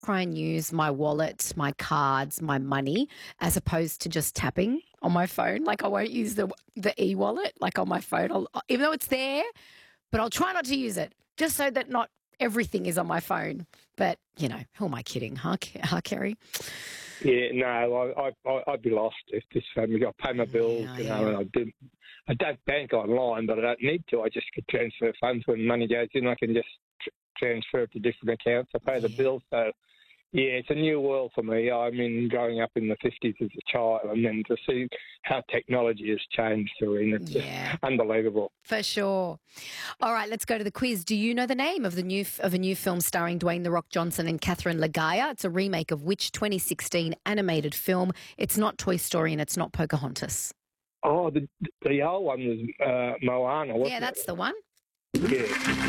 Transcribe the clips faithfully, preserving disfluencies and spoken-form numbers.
try and use my wallet, my cards, my money, as opposed to just tapping on my phone. Like I won't use the the e-wallet like on my phone, I'll, even though it's there, but I'll try not to use it just so that not everything is on my phone. But, you know, who am I kidding, huh, huh Kerry? Yeah, no, I, I, I'd be lost if this family. I pay my bills, Yeah, you yeah. know, and I didn't. I don't bank online, but I don't need to. I just could transfer funds when money goes in. I can just tr- transfer it to different accounts. I pay the Yeah. bills, so yeah, it's a new world for me. I mean, growing up in the fifties as a child, and then to see how technology has changed, Serene, it's Yeah. just unbelievable. For sure. All right, let's go to the quiz. Do you know the name of the new of a new film starring Dwayne The Rock Johnson and Catherine Legaya? It's a remake of which twenty sixteen animated film? It's not Toy Story and it's not Pocahontas. Oh, the the old one was uh, Moana, wasn't Yeah, that's it? the one. Yeah.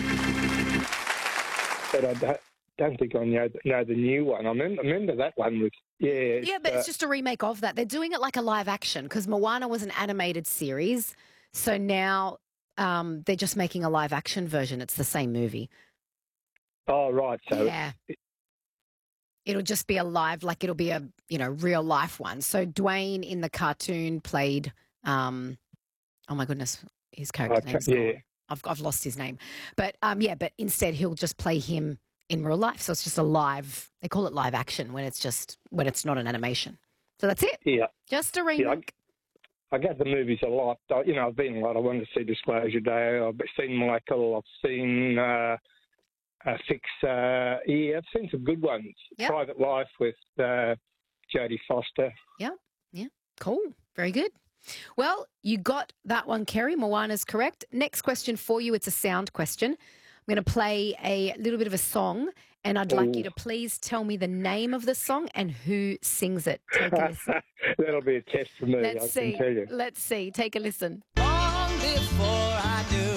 But I don't, don't think I know, know the new one. I remember, I remember that one was, yeah. Yeah, but uh, it's just a remake of that. They're doing it like a live action because Moana was an animated series. So now um, they're just making a live action version. It's the same movie. Oh, right. So, Yeah. It'll just be a live, like it'll be a, you know, real life one. So Dwayne in the cartoon played, um, oh my goodness, his character Okay, name's yeah. gone. I've, I've lost his name. But um, yeah, but instead he'll just play him in real life. So it's just a live, they call it live action when it's just, when it's not an animation. So that's it. yeah. Just a Yeah, remake. I go to the movies a lot. I, you know, I've been a lot. I wanted to see Disclosure Day. I've seen Michael. I've seen uh, uh, Fix. Uh, yeah, I've seen some good ones. Yep. Private Life with uh, Jodie Foster. Yeah, yeah, cool. Very good. Well, you got that one, Kerry. Moana's correct. Next question for you. It's a sound question. I'm going to play a little bit of a song, and I'd like you to please tell me the name of the song and who sings it. Take a listen. That'll be a test for me, Let's I see. can tell you. Let's see. Take a listen. Long before I knew,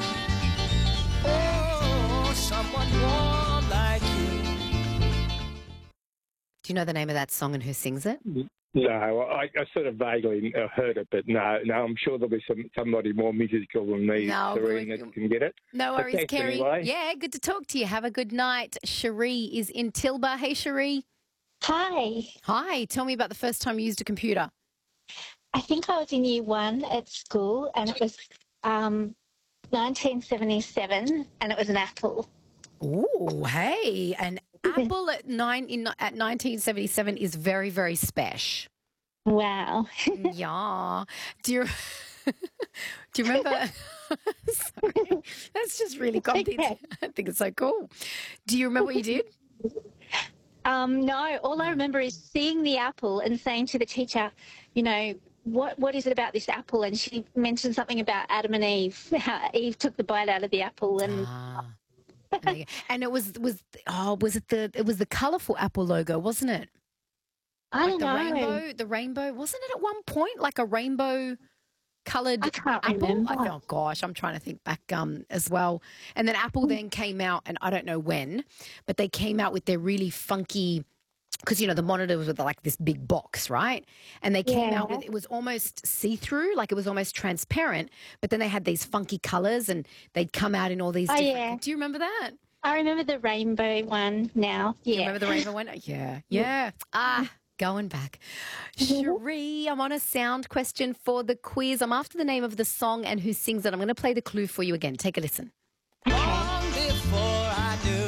oh, someone warm like you. Do you know the name of that song and who sings it? No, I, I sort of vaguely uh, heard it, but no, no, I'm sure there'll be some somebody more musical than me, No, Serene, good. that can get it. No But worries, thanks Kerry. anyway. Yeah, good to talk to you. Have a good night. Cherie is in Tilba. Hey, Cherie. Hi. Hi. Tell me about the first time you used a computer. I think I was in year one at school, and it was um, nineteen seventy-seven, and it was an Apple. Oh, hey, an Apple at nine in at nineteen seventy-seven is very, very special. Wow. Yeah. Do you do you remember? Sorry, that's just really complicated. Okay. I think it's so cool. Do you remember what you did? Um, no, all I remember is seeing the apple and saying to the teacher, you know, what what is it about this apple? And she mentioned something about Adam and Eve, how Eve took the bite out of the apple. And Ah. There you go. And it was was oh was it the it was the colourful Apple logo, wasn't it? I Like don't the know. rainbow, the rainbow, wasn't it at one point like a rainbow coloured I can't apple? remember. I, oh gosh, I'm trying to think back um as well. And then Apple then came out, and I don't know when, but they came out with their really funky, because you know the monitor was with like this big box, right? And they came out Yeah. with, it was almost see-through, like it was almost transparent, but then they had these funky colours and they'd come out in all these Oh, different. yeah. Do you remember that? I remember the rainbow one now. Yeah. You remember the rainbow one? Yeah. Yeah. Ah, going back. Cherie, I'm on a sound question for the quiz. I'm after the name of the song and who sings it. I'm going to play the clue for you again. Take a listen. Long before I knew,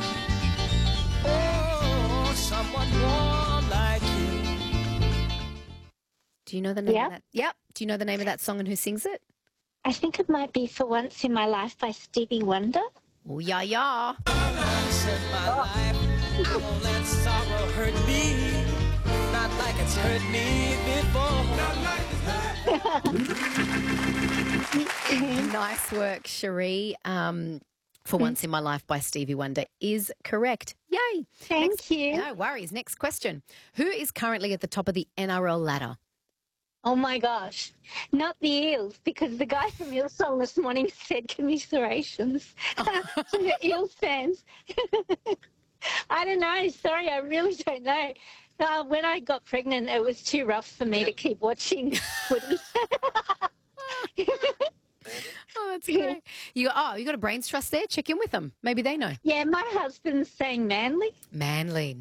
oh, someone warm like you. Do you know the name Yeah. of that? Yep. Do you know the name of that song and who sings it? I think it might be For Once in My Life by Stevie Wonder. Oh, yeah, yeah. Once in my life, I won't let sorrow hurt me, not like it's hurt me before. Nice work, Cherie. Um, For Once in My Life by Stevie Wonder is correct. Yay. Thank Next- you. No worries. Next question. Who is currently at the top of the N R L ladder? Oh my gosh, not the Eels, because the guy from Eels Song this morning said commiserations to the Eels fans. I don't know, sorry, I really don't know. Uh, when I got pregnant, it was too rough for me to keep watching footy. Oh, that's great. You oh, you got a brains trust there? Check in with them. Maybe they know. Yeah, my husband's saying Manly. Manly.